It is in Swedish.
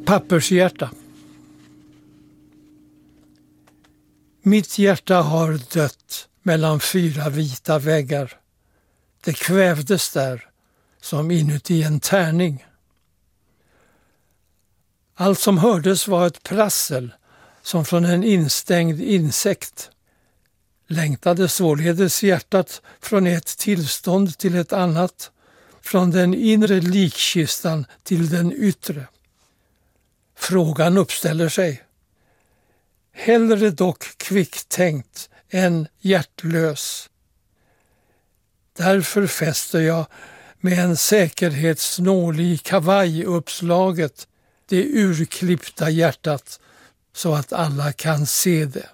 Pappershjärta. Mitt hjärta har dött mellan 4 vita väggar. Det kvävdes där som inuti en tärning. Allt som hördes var ett prassel som från en instängd insekt. Längtade således hjärtat från ett tillstånd till ett annat, från den inre likkistan till den yttre. Frågan uppställer sig. Hellre dock kvicktänkt än hjärtlös. Därför fäster jag med en säkerhetsnål i kavajuppslaget det urklippta hjärtat så att alla kan se det.